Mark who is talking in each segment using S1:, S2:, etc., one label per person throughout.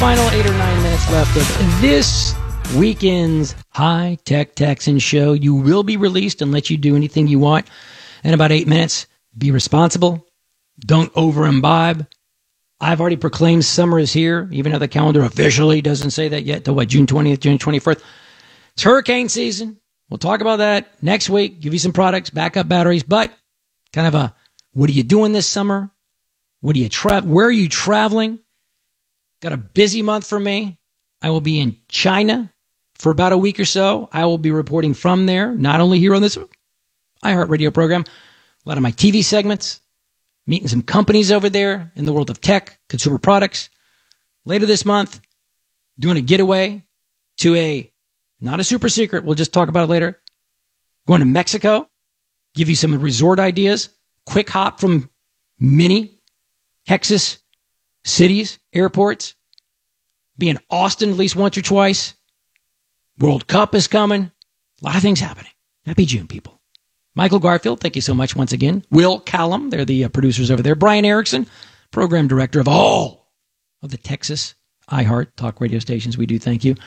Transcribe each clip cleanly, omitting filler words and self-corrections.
S1: Final 8 or 9 minutes left of this weekend's High Tech Texan show. You will be released and let you do anything you want in about 8 minutes. Be responsible. Don't over imbibe. I've already proclaimed summer is here, even though the calendar officially doesn't say that yet, till what, June 20th, June 21st. It's hurricane season. We'll talk about that next week, give you some products, backup batteries, but kind of a, what are you doing this summer? Where are you traveling? Got a busy month for me. I will be in China for about a week or so. I will be reporting from there, not only here on this iHeartRadio program, a lot of my TV segments, meeting some companies over there in the world of tech, consumer products. Later this month, doing a getaway to not a super secret, we'll just talk about it later. Going to Mexico, give you some resort ideas. Quick hop from many Texas cities, airports. Be in Austin at least once or twice. World Cup is coming. A lot of things happening. Happy June, people. Michael Garfield, thank you so much once again. Will Callum, they're the producers over there. Brian Erickson, program director of all of the Texas iHeart talk radio stations. We do thank you.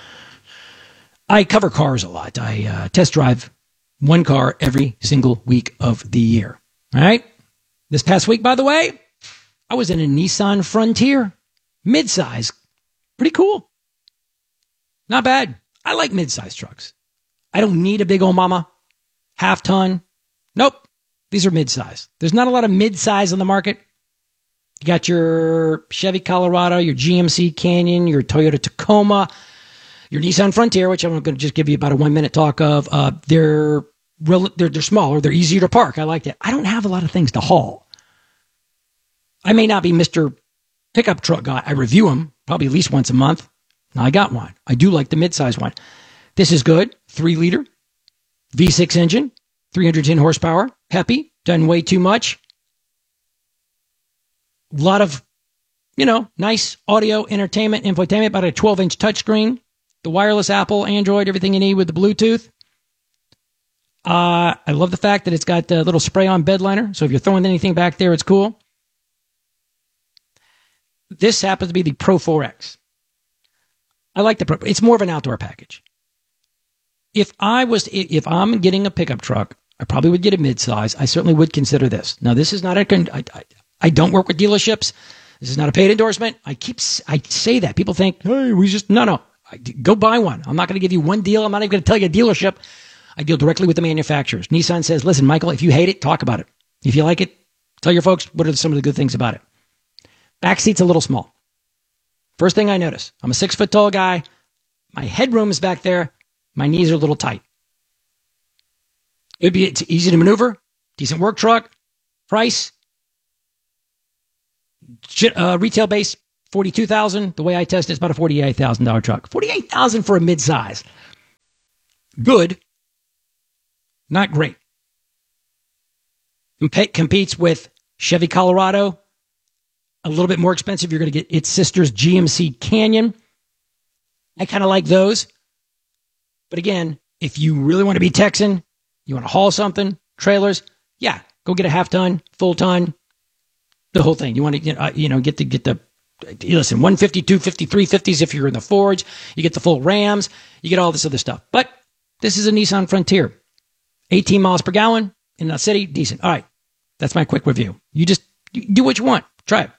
S1: I cover cars a lot. I test drive one car every single week of the year. All right? This past week, by the way, I was in a Nissan Frontier. Midsize. Pretty cool. Not bad. I like midsize trucks. I don't need a big old mama. Half ton. Nope. These are midsize. There's not a lot of midsize on the market. You got your Chevy Colorado, your GMC Canyon, your Toyota Tacoma, your Nissan Frontier, which I'm going to just give you about a 1 minute talk of. They're smaller. They're easier to park. I like that. I don't have a lot of things to haul. I may not be Mr. Pickup Truck guy. I review them probably at least once a month. Now I got one. I do like the midsize one. This is good. 3-liter V6 engine, 310 horsepower, peppy, doesn't weigh too much. A lot of, nice audio, entertainment, infotainment, about a 12-inch touchscreen, the wireless Apple, Android, everything you need with the Bluetooth. I love the fact that it's got a little spray-on bed liner, so if you're throwing anything back there, it's cool. This happens to be the Pro 4X. I like the Pro. It's more of an outdoor package. If I'm getting a pickup truck, I probably would get a midsize. I certainly would consider this. Now, this is not I don't work with dealerships. This is not a paid endorsement. I say that. People think, hey, no. Go buy one. I'm not going to give you one deal. I'm not even going to tell you a dealership. I deal directly with the manufacturers. Nissan says, listen, Michael, if you hate it, talk about it. If you like it, tell your folks what are some of the good things about it. Back seat's a little small. First thing I notice, I'm a 6 foot tall guy. My headroom is back there. My knees are a little tight. It's easy to maneuver. Decent work truck. Price. Retail base, $42,000. The way I test it, it's about a $48,000 truck. $48,000 for a midsize. Good. Not great. Competes with Chevy Colorado. A little bit more expensive. You're going to get its sister's GMC Canyon. I kind of like those. But again, if you really want to be Texan, you want to haul something, trailers, yeah, go get a half ton, full ton, the whole thing. You want to get the listen, 150, 250, 350s if you're in the Fords. You get the full Rams. You get all this other stuff. But this is a Nissan Frontier. 18 miles per gallon in the city, decent. All right, that's my quick review. You do what you want. Try it.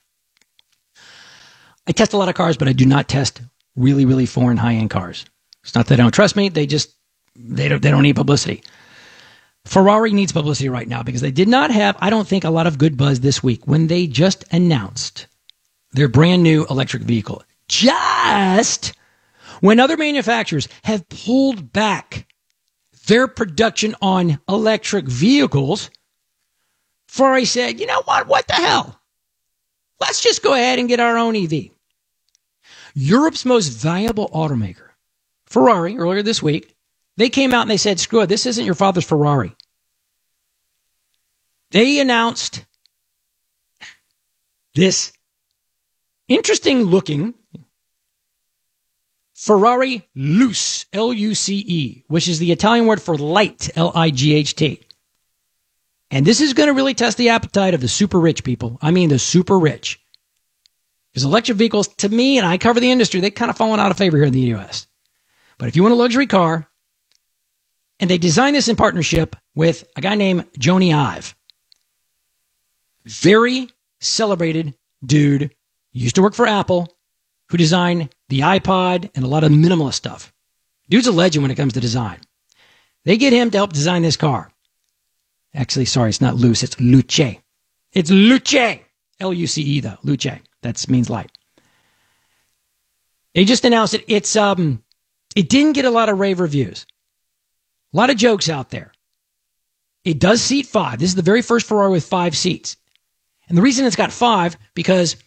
S1: I test a lot of cars, but I do not test really, really foreign high-end cars. It's not that they don't trust me. They don't need publicity. Ferrari needs publicity right now because they did not have, I don't think, a lot of good buzz this week when they just announced their brand new electric vehicle. Just when other manufacturers have pulled back their production on electric vehicles, Ferrari said, you know what? What the hell? Let's just go ahead and get our own EV. Europe's most valuable automaker, Ferrari, earlier this week, they came out and they said, screw it, this isn't your father's Ferrari. They announced this interesting looking Ferrari Luce, Luce, which is the Italian word for light, Light. And this is going to really test the appetite of the super rich people. I mean, the super rich. Because electric vehicles, to me, and I cover the industry, they kind of fallen out of favor here in the U.S. But if you want a luxury car, and they designed this in partnership with a guy named Jony Ive. Very celebrated dude. Used to work for Apple, who designed the iPod and a lot of minimalist stuff. Dude's a legend when it comes to design. They get him to help design this car. Actually, sorry, it's not Luce, it's Luce. It's Luce. L-U-C-E though, Luce. That means light. They just announced it. It didn't get a lot of rave reviews. A lot of jokes out there. It does seat 5. This is the very first Ferrari with 5 seats. And the reason it's got 5, because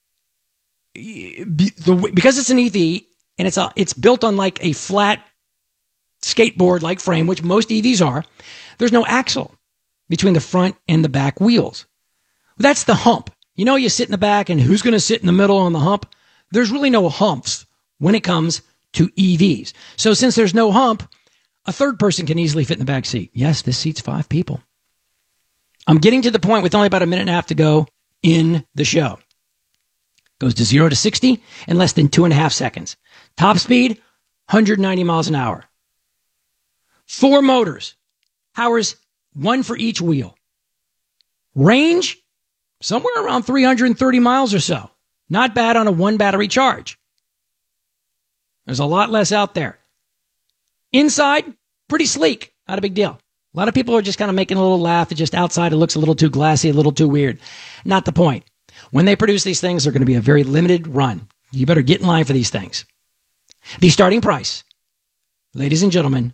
S1: it's an EV and it's built on like a flat skateboard-like frame, which most EVs are, there's no axle between the front and the back wheels. That's the hump. You know, you sit in the back and who's going to sit in the middle on the hump? There's really no humps when it comes to EVs. So since there's no hump, a third person can easily fit in the back seat. Yes, this seats 5 people. I'm getting to the point with only about a minute and a half to go in the show. Goes to 0 to 60 in less than 2.5 seconds. Top speed, 190 miles an hour. 4 motors. Powers 1 for each wheel. Range, somewhere around 330 miles or so. Not bad on a 1 battery charge. There's a lot less out there. Inside, pretty sleek. Not a big deal. A lot of people are just kind of making a little laugh. It's just outside, it looks a little too glassy, a little too weird. Not the point. When they produce these things, they're going to be a very limited run. You better get in line for these things. The starting price, ladies and gentlemen,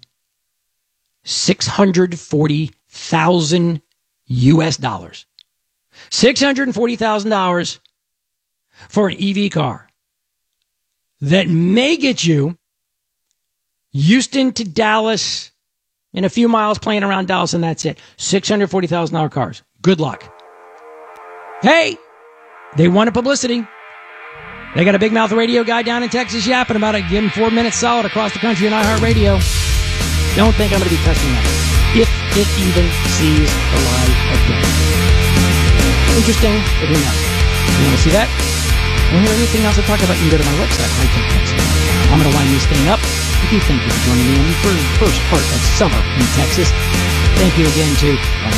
S1: $640,000 US dollars. $640,000 for an EV car that may get you Houston to Dallas in a few miles, playing around Dallas, and that's it. $640,000 cars. Good luck. Hey, they wanted publicity. They got a big mouth radio guy down in Texas yapping about it. Give him 4 minutes solid across the country on iHeartRadio. Don't think I'm going to be testing that. If it even sees the light again. Interesting, but who knows? You want to see that? Want to hear anything else I talk about? You can go to my website, hightech.com. I'm going to wind this thing up. If you thank you for joining me on the first part of summer in Texas. Thank you again to